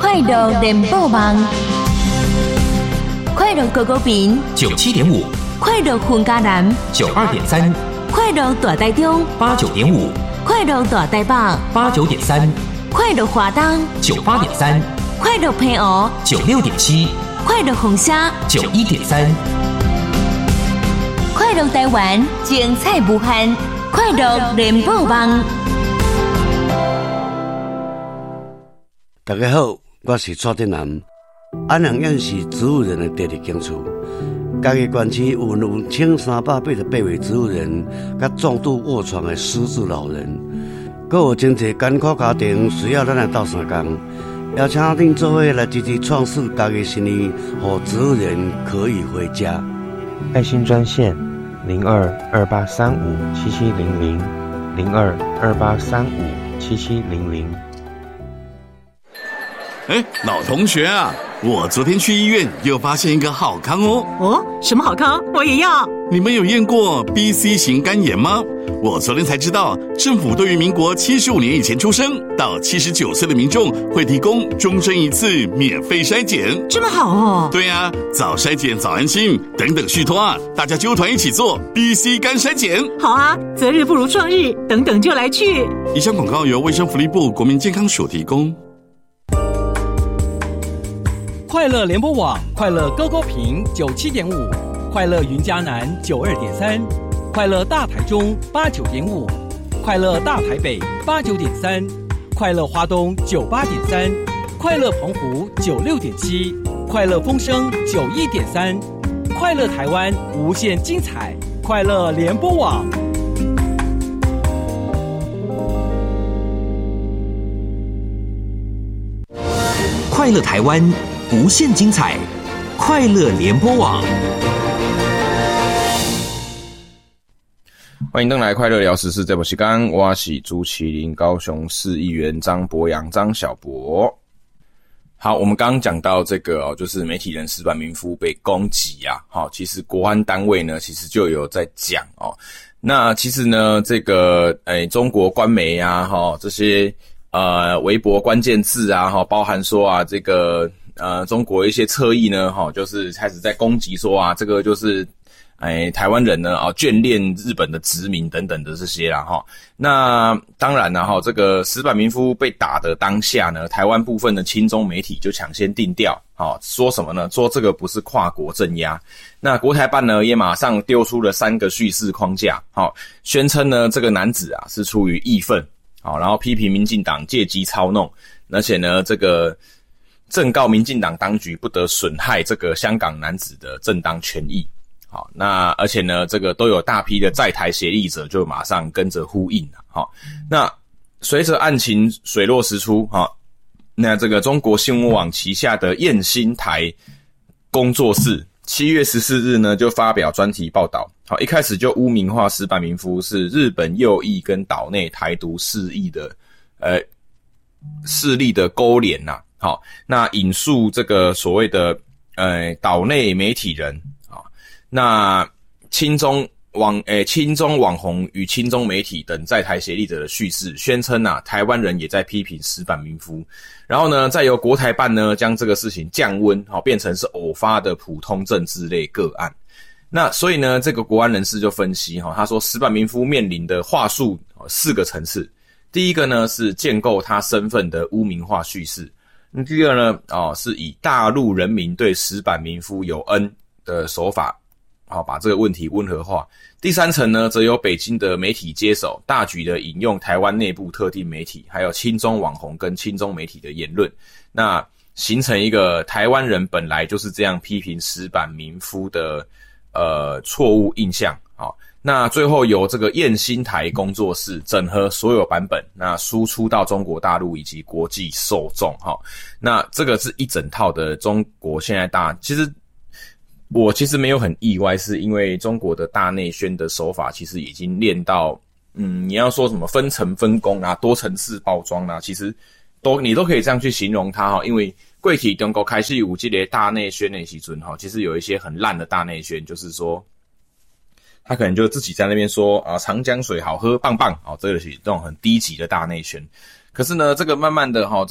快乐联播网，快乐狗狗屏 97.5， 快乐混家南 92.3， 快乐大台中 89.5， 快乐大台北 89.3， 快乐华东 98.3， 快乐平湖 96.7， 快乐凤山 91.3， 快乐台湾精彩无限，快乐联播网。 大家好，我是蔡振南。安阳县是植物人的第二警处，嘉义县区有1388位植物人，甲重度卧床的失智老人，还有真侪艰苦家庭需要咱来斗相共，邀请恁做伙来支持创世嘉义新年，让植物人可以回家。 爱心专线0228357700，0228357700。 老同学啊，我昨天去医院又发现一个好康哦。 哦，什么好康？我也要。 你们有验过 BC 型肝炎吗？我昨天才知道，政府对于民国75年以前出生到79岁的民众会提供终身一次免费筛检。 这么好哦。 对啊，早筛检早安心，等等续托啊，大家揪团一起做 BC 肝筛检。 好啊，择日不如撞日，等等就来去。 以上广告由卫生福利部国民健康署提供。 快乐联播网，快乐高高屏97.5，快乐云嘉南92.3，快乐大台中89.5，快乐大台北89.3，快乐花东98.3，快乐澎湖96.7，快乐风声91.3，快乐台湾无限精彩，快乐联播网。 快乐台湾无限精彩，快乐联播网。 欢迎登来快乐聊时事，这部时间我是朱麒麟高雄市议员张博洋张小博。好，我们刚刚讲到这个就是媒体人石坂民夫被攻击啊，其实国安单位呢其实就有在讲哦。那其实呢这个中国官媒啊这些微博关键字啊包含说啊这个中国一些侧翼呢就是开始在攻击说啊这个就是台湾人呢眷恋日本的殖民等等的这些啦那当然啦这个石坂民夫被打的当下呢，台湾部分的亲中媒体就抢先定调说什么呢？说这个不是跨国镇压。那国台办呢也马上丢出了3个叙事框架宣称呢这个男子啊是出于义愤然后批评民进党借机操弄，而且呢这个正告民进党当局不得损害这个香港男子的正当权益。好，那而且呢这个都有大批的在台协力者就马上跟着呼应那随着案情水落石出那这个中国新闻网旗下的燕新台工作室7月14日呢就发表专题报道，一开始就污名化石坂民夫是日本右翼跟岛内台独势力的勾连呐。那引述这个所谓的岛内媒体人那亲中网红与亲中媒体等在台协力者的叙事，宣称台湾人也在批评石坂民夫，然后呢再由国台办呢将这个事情降温变成是偶发的普通政治类个案。那所以呢这个国安人士就分析他说石坂民夫面临的话术4个层次。第一个呢是建构他身份的污名化叙事，第二呢是以大陆人民对石坂民夫有恩的手法把这个问题温和化。第3层呢则由北京的媒体接手，大举的引用台湾内部特定媒体还有亲中网红跟亲中媒体的言论，那形成一个台湾人本来就是这样批评石坂民夫的错误印象。那最后由这个燕新台工作室整合所有版本，那输出到中国大陆以及国际受众那这个是一整套的中国现在我其实没有很意外，是因为中国的大内宣的手法其实已经练到你要说什么分层分工啊多层次包装啊，其实你都可以这样去形容它因为过去中国开始有这个大内宣的时候其实有一些很烂的大内宣，就是说他可能就自己在那边说长江水好喝棒棒这个是这种很低级的大内宣。可是呢这个慢慢的这个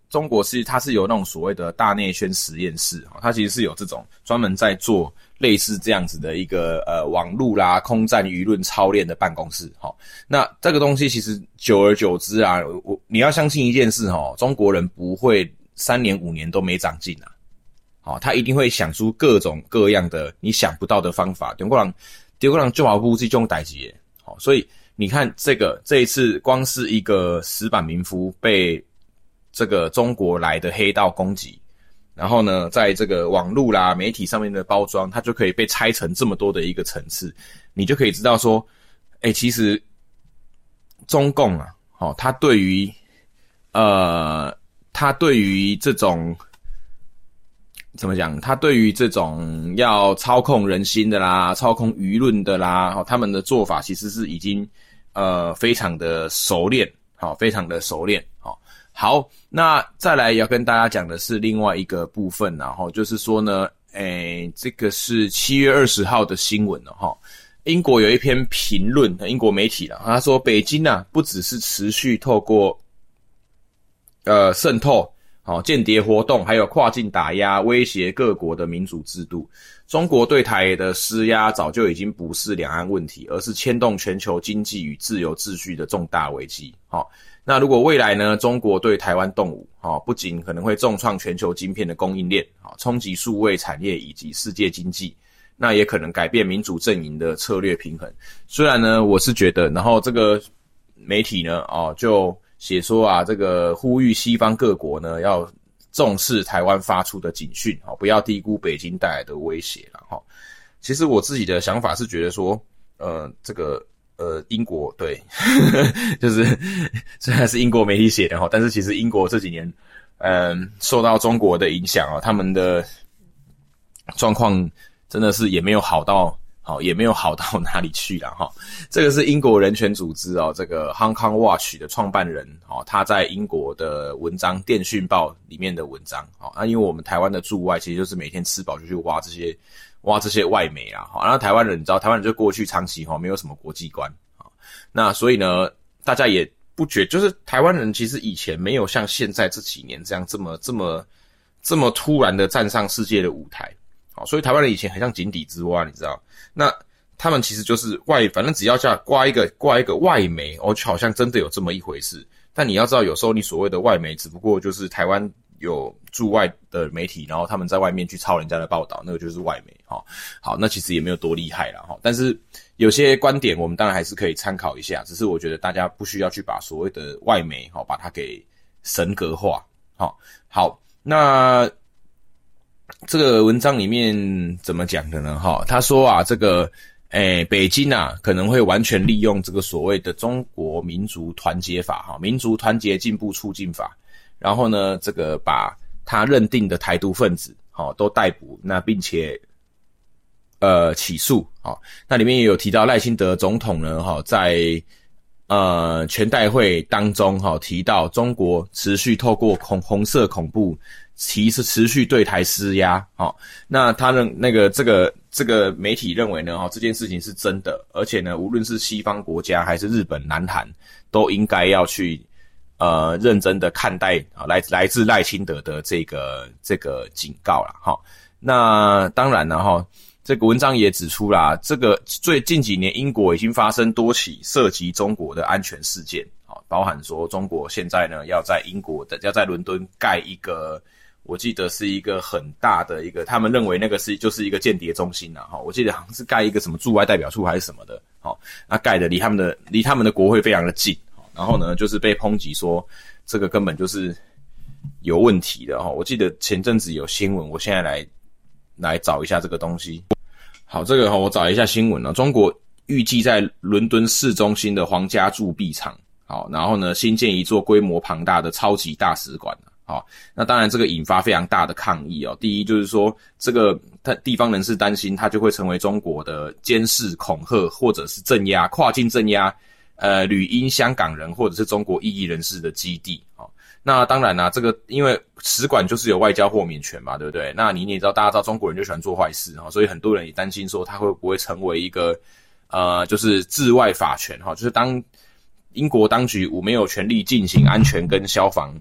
中国它是有那种所谓的大内宣实验室，它其实是有这种专门在做类似这样子的一个网路啦、空战舆论操练的办公室。那这个东西其实久而久之啊，你要相信一件事中国人不会3年5年都没长进啊。他一定会想出各种各样的你想不到的方法。中国人就好不这种代志的。所以你看这一次光是一个石板民夫被这个中国来的黑道攻击，然后呢在这个网络啦媒体上面的包装，它就可以被拆成这么多的一个层次，你就可以知道说其实中共啊他对于这种怎么讲，他对于这种要操控人心的啦、操控舆论的啦，他们的做法其实是已经非常的熟练，非常的熟练。好，那再来要跟大家讲的是另外一个部分，然后就是说呢，这个是7月20号的新闻了英国有一篇评论，英国媒体啦，他说北京啊不只是持续透过渗透间谍活动，还有跨境打压威胁各国的民主制度。中国对台的施压早就已经不是两岸问题，而是牵动全球经济与自由秩序的重大危机。那如果未来呢，中国对台湾动武，不仅可能会重创全球晶片的供应链，冲击数位产业以及世界经济，那也可能改变民主阵营的策略平衡。虽然呢，我是觉得，然后这个媒体呢，就写说啊，这个呼吁西方各国呢要重视台湾发出的警讯，不要低估北京带来的威胁啦。其实我自己的想法是觉得说，这个英国对就是虽然是英国媒体写的但是其实英国这几年受到中国的影响他们的状况真的是也没有好到哪里去啦这个是英国人权组织这个 Hong Kong Watch 的创办人他在英国的文章电讯报里面的文章因为我们台湾的驻外其实就是每天吃饱就去挖这些外媒啦然后台湾人你知道台湾人就过去长期没有什么国际观那所以呢大家也不觉就是台湾人其实以前没有像现在这几年这样这么突然的站上世界的舞台所以台湾人以前很像井底之蛙你知道那他们其实就是反正只要叫挂一个外媒就好像真的有这么一回事但你要知道有时候你所谓的外媒只不过就是台湾有驻外的媒体然后他们在外面去抄人家的报道那个就是外媒好那其实也没有多厉害啦但是有些观点我们当然还是可以参考一下只是我觉得大家不需要去把所谓的外媒把它给神格化好那这个文章里面怎么讲的呢他说啊这个北京啊可能会完全利用这个所谓的中国民族团结法民族团结进步促进法然后呢这个把他认定的台独分子都逮捕那并且起诉那里面也有提到赖清德总统呢在全代会当中提到中国持续透过红色恐怖持续对台施压那他这个媒体认为呢这件事情是真的而且呢无论是西方国家还是日本南韩都应该要去认真的看待来自赖清德的这个警告啦那当然了这个文章也指出啦这个最近几年英国已经发生多起涉及中国的安全事件包含说中国现在呢要在伦敦盖一个我记得是一个很大的一个他们认为那个就是一个间谍中心啦我记得好像是盖一个什么驻外代表处还是什么的那盖的离他们的国会非常的近然后呢就是被抨击说这个根本就是有问题的我记得前阵子有新闻我现在来找一下这个东西好这个我找一下新闻中国预计在伦敦市中心的皇家铸币厂然后呢新建一座规模庞大的超级大使馆那当然这个引发非常大的抗议第一就是说这个地方人士担心它就会成为中国的监视恐吓或者是镇压跨境镇压旅英香港人或者是中国异议人士的基地那当然啦这个因为使馆就是有外交豁免权嘛对不对那你也知道大家知道中国人就喜欢做坏事所以很多人也担心说他会不会成为一个就是治外法权就是当英国当局没有权力进行安全跟消防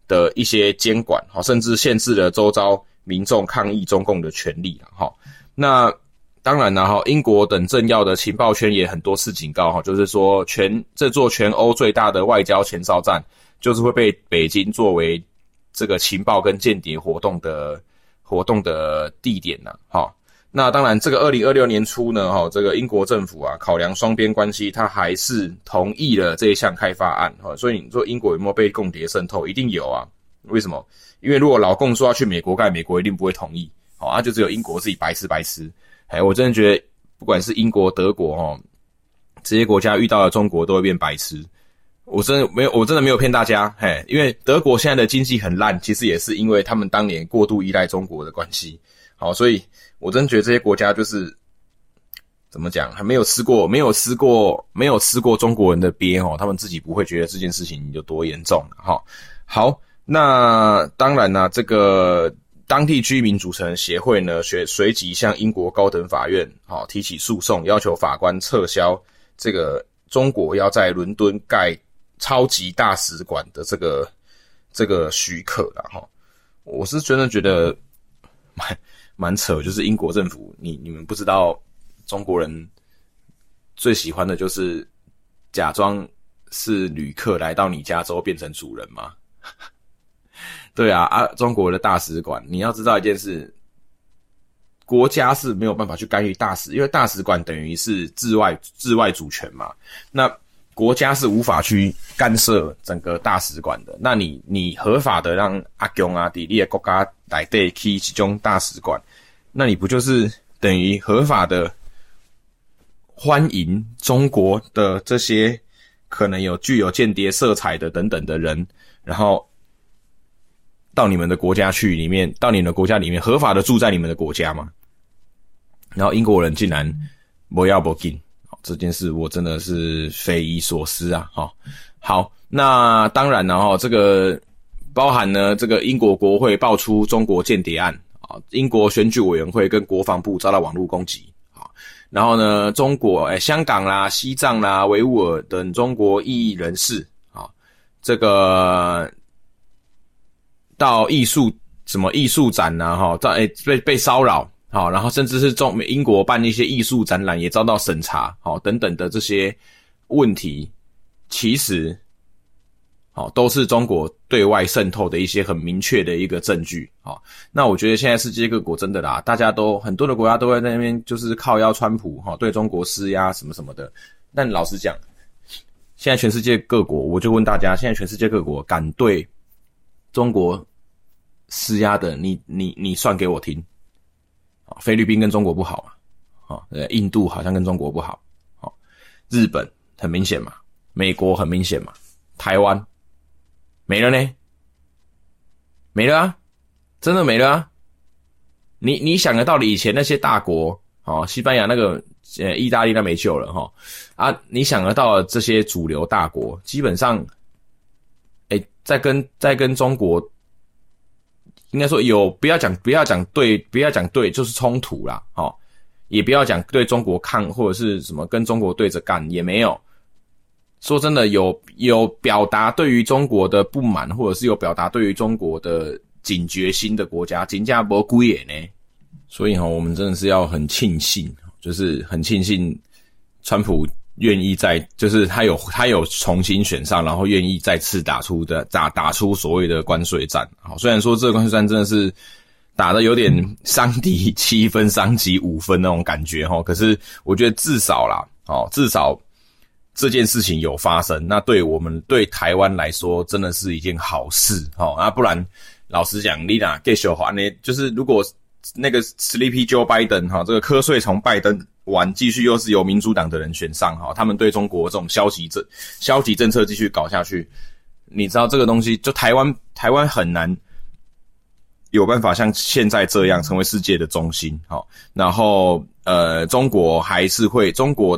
的一些监管，甚至限制了周遭民众抗议中共的权利。那当然啦，英国等政要的情报圈也很多次警告，就是说这座全欧最大的外交前哨站就是会被北京作为这个情报跟间谍活动的地点啦。那当然这个2026年初呢，这个英国政府啊考量双边关系，他还是同意了这一项开发案。所以你说英国有没有被共谍渗透？一定有啊。为什么？因为如果老共说要去美国干，美国一定不会同意。就只有英国自己白痴。我真的觉得不管是英国、德国这些国家遇到了中国都会变白痴。我真的没有骗大家，因为德国现在的经济很烂，其实也是因为他们当年过度依赖中国的关系。所以我真的觉得这些国家就是怎么讲，还没有吃过中国人的鳖他们自己不会觉得这件事情有多严重。好，那当然啦，这个当地居民组成协会呢，随即向英国高等法院提起诉讼，要求法官撤销这个中国要在伦敦盖超级大使馆的这个许可啦。我是真的觉得蛮扯，就是英国政府，你们不知道中国人最喜欢的就是假装是旅客来到你家之后变成主人吗？对啊，中国的大使馆，你要知道一件事，国家是没有办法去干预大使，因为大使馆等于是治外主权嘛。那国家是无法去干涉整个大使馆的。那你合法的让阿公啊在你的国家内底去这种大使馆，那你不就是等于合法的欢迎中国的这些可能具有间谍色彩的等等的人，然后到你们的国家里面合法的住在你们的国家吗？然后英国人竟然不要不进，这件事我真的是匪夷所思啊！好，那当然了这个包含呢，这个英国国会爆出中国间谍案啊，英国选举委员会跟国防部遭到网络攻击啊，然后呢，中国香港啦、西藏啦、维吾尔等中国异议人士啊，这个到艺术展啊被骚扰。然后甚至是英国办一些艺术展览也遭到审查，等等的这些问题，其实都是中国对外渗透的一些很明确的一个证据。那我觉得现在世界各国真的啦，很多的国家都在那边就是靠腰川普对中国施压什么什么的。但老实讲，现在全世界各国，我就问大家，现在全世界各国敢对中国施压的，你算给我听。菲律宾跟中国不好嘛，印度好像跟中国不好，日本很明显嘛，美国很明显嘛，台湾没了呢，没了啊，真的没了啊。你想得到的以前那些大国，西班牙那个意大利那没救了你想得到的这些主流大国，基本上在跟中国。应该说不要讲对，就是冲突啦，也不要讲对中国抗或者是什么跟中国对着干，也没有。说真的，有表达对于中国的不满，或者是有表达对于中国的警觉心的国家，真的没几个呢。所以我们真的是要很庆幸，就是很庆幸川普愿意就是他有重新选上，然后愿意再次打出所谓的关税战。虽然说这个关税战真的是打得有点伤敌7分伤己5分那种感觉可是我觉得至少这件事情有发生，那对台湾来说真的是一件好事不然老实讲，你哪继续还呢？就是如果那个 Sleepy Joe Biden 这个瞌睡虫拜登继续又是由民主党的人选上他们对中国这种消极政策继续搞下去，你知道这个东西就台湾很难有办法像现在这样成为世界的中心然后中国还是会中国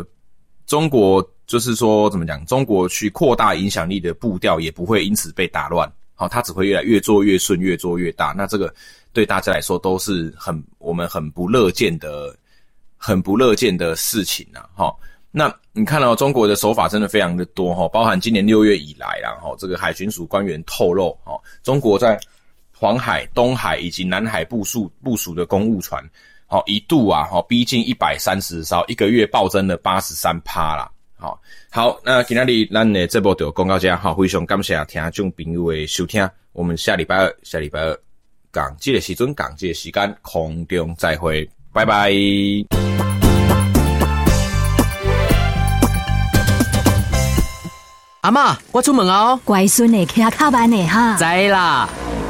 就是说怎么讲，中国去扩大影响力的步调也不会因此被打乱它只会越做越顺，越做越大。那这个对大家来说都是我们很不乐见的事情那你看到中国的手法真的非常的多包含今年6月以来啦这个海巡署官员透露中国在黄海、东海以及南海部署的公务船一度逼近130艘，一个月暴增了 83% 啦。好，那今天咱的节目就讲到这非常感谢听众朋友的收听，我们下礼拜二讲这个时阵讲这个时间空中再会，拜拜。 阿嬷，我出门哦。 乖孙的骑较慢的哈。 知啦。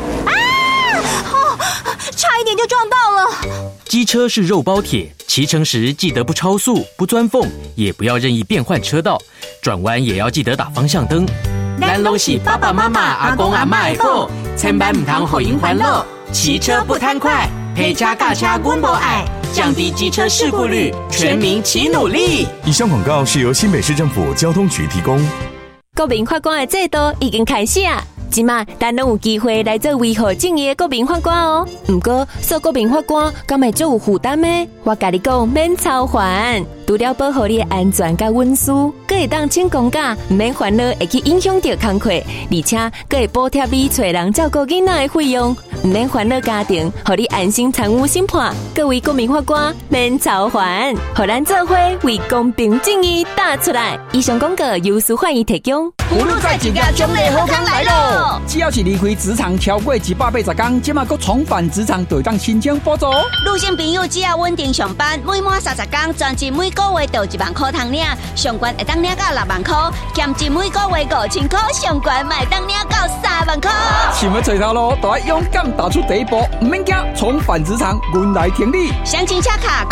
差一点就撞到了。 机车是肉包铁，骑乘时记得不超速、不钻缝，也不要任意变换车道，转弯也要记得打方向灯。咱拢是爸爸妈妈、阿公阿嬷的宝，千万唔通互因烦恼。骑车不贪快，陪车驾车阮无爱，降低机车事故率，全民齐努力。 以上广告是由新北市政府交通局提供。 国民法官的制度已经开始啊！即马咱拢有机会来做维护正义的国民法官哦。不过做国民法官敢会做有负担呢？我甲你讲，免操烦，除了保护你的安全甲隐私，佫会当请公假，唔免烦恼会去影响到工课，而且佫会补贴你找人照顾囡仔的费用，唔免烦恼家庭，互你安心参与审判。各位国民法官免操烦，互咱做伙为公平正义打出来。以上广告由司法院提供。 葫芦在一家奖励好康来咯！只要是离开职场超过180天，即马佫重返职场，就当申请补助。 女性朋友只要稳定上班，每满30天，专职每个月就1万块通领，上悬会当领到6万块，兼职每个月5000块，上悬会当领到3万块。 想要找头路，就要勇敢踏出第一步，唔免惊，重返职场，阮来挺你。 详情洽卡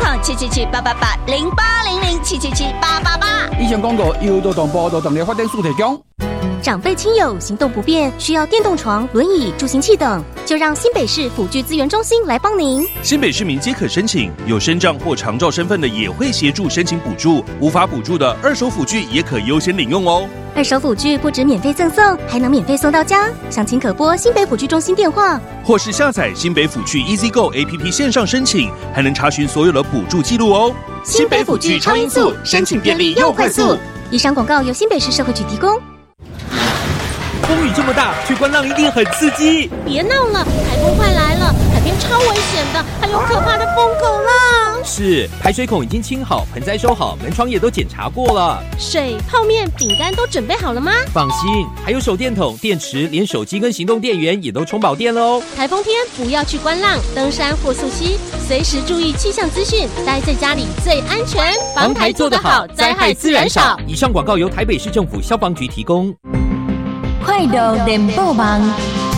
0800-777-888-0800-777-888。 以上广告由劳动部劳动力发展署提供。 长辈亲友行动不便，需要电动床、轮椅、助行器等，就让新北市辅具资源中心来帮您。 新北市民皆可申请，有身障或长照身份的也会协助申请补助，无法补助的二手辅具也可优先领用哦。 二手辅具不止免费赠送，还能免费送到家。详情可拨新北辅具中心电话， 或是下载新北辅具 EasyGo APP 线上申请，还能查询所有的补助记录哦。 新北辅具超音速，申请便利又快速。以上广告由新北市社会局提供。 风雨这么大，去观浪一定很刺激。 别闹了，台风快来了，海边超危险的，还有可怕的疯狗浪。 是，排水孔已经清好，盆栽收好，门窗也都检查过了。 水、泡面、饼干都准备好了吗？ 放心，还有手电筒、电池，连手机跟行动电源也都充饱电了哦。 台风天不要去观浪、登山或溯溪，随时注意气象资讯，待在家里最安全。 防台做得好，灾害自然少。以上广告由台北市政府消防局提供。 快乐联播网，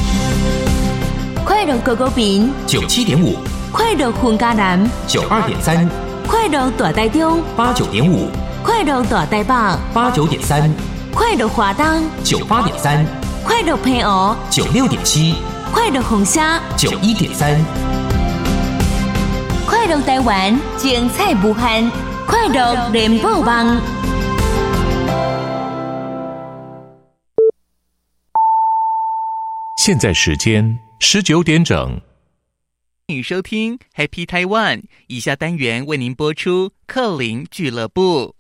快乐高高屏 97.5， 快乐混家南 92.3， 快乐大台中 89.5， 快乐大台北 89.3， 快乐华东 98.3， 快乐平湖 96.7， 快乐红沙 91.3， 快乐台湾精彩无限，快乐联播网。 现在时间19点整。 欢迎收听 Happy Taiwan， 以下单元为您播出克林俱乐部。